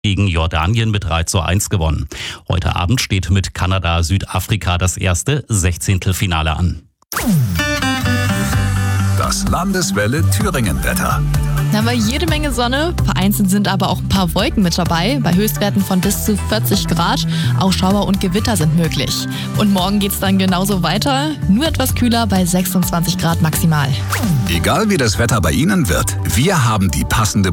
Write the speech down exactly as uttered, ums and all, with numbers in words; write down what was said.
gegen Jordanien mit drei zu eins gewonnen. Heute Abend steht mit Kanada-Südafrika das erste Sechzehntelfinale an. Das Landeswelle Thüringen-Wetter. Da haben wir jede Menge Sonne, vereinzelt sind aber auch ein paar Wolken mit dabei, bei Höchstwerten von bis zu vierzig Grad. Auch Schauer und Gewitter sind möglich. Und morgen geht's dann genauso weiter, nur etwas kühler bei sechsundzwanzig Grad maximal. Egal wie das Wetter bei Ihnen wird, wir haben die passende